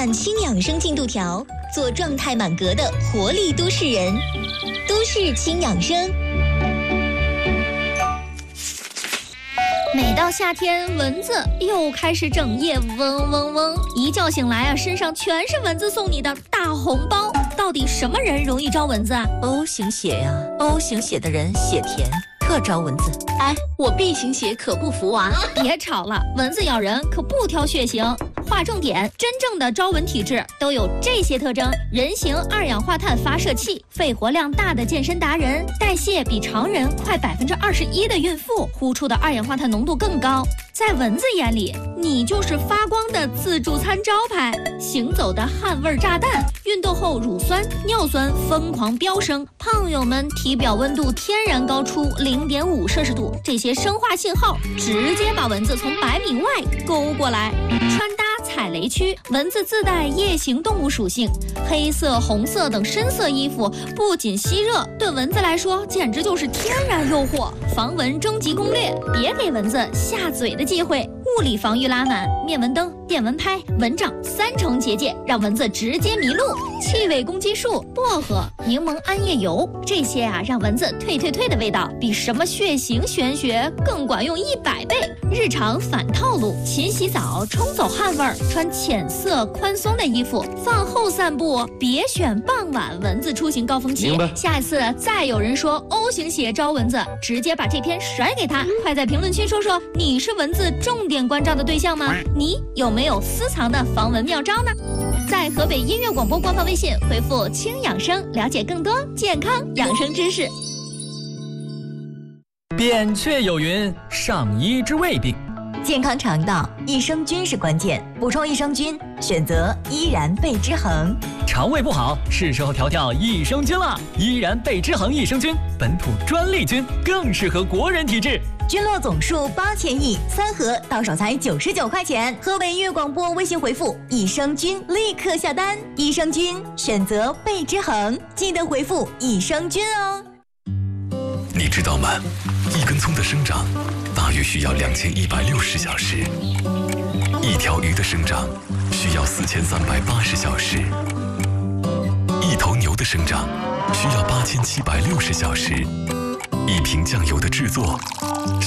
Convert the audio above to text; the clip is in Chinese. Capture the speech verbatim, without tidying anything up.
满轻养生进度条，做状态满格的活力都市人。都市轻养生。 每到夏天，蚊子又开始整夜嗡嗡嗡，一觉醒来啊，身上全是蚊子送你的大红包。到底什么人容易招蚊子啊 ？O 型血呀 ，O 型血的人血甜，特招蚊子。 哎，我 B 型血可不服啊！ 别吵了，蚊子咬人可不挑血型。划重点，真正的招蚊体质都有这些特征：人形二氧化碳发射器，肺活量大的健身达人，代谢比常人快百分之二十一的孕妇，呼出的二氧化碳浓度更高。在蚊子眼里，你就是发光的自助餐招牌，行走的汗味炸弹，运动后乳酸、尿酸疯狂飙升，胖友们体表温度天然高出零点五摄氏度，这些生化信号直接把蚊子从百米外勾过来。穿搭踩雷区，蚊子自带夜行动物属性，黑色、红色等深色衣服不仅吸热，对蚊子来说简直就是天然诱惑。防蚊终极攻略，别给蚊子下嘴的机会。物理防御拉满，灭蚊灯、电蚊拍、蚊帐三重结界，让蚊子直接迷路。气味攻击术，薄荷、柠檬桉叶油，这些啊让蚊子退退退的味道，比什么血型玄学更管用一百倍。日常反套路，勤洗澡，冲走汗味儿，穿浅色宽松的衣服，饭后散步，别选傍晚蚊子出行高峰期。下一次再有人说 O 型血招蚊子，直接把这篇甩给他。快在评论区说说，你是蚊子重点关照的对象吗？你有没有私藏的防蚊妙招呢？在河北音乐广播官方微信回复轻养生，了解更多健康养生知识。 扁鹊有云，上医之未病。 健康肠道，益生菌是关键，补充益生菌，选择依然贝之恒。 肠胃不好，是时候调调益生菌了。依然贝之恒益生菌，本土专利菌，更适合国人体质。 菌落总数八千亿，三盒到手才九十九块钱。河北音乐广播微信回复益生菌，立刻下单。益生菌选择贝之恒，记得回复益生菌哦。 你知道吗？一根葱的生长大约需要两千一百六十小时，一条鱼的生长需要四千三百八十小时，一头牛的生长需要八千七百六十小时，一瓶酱油的制作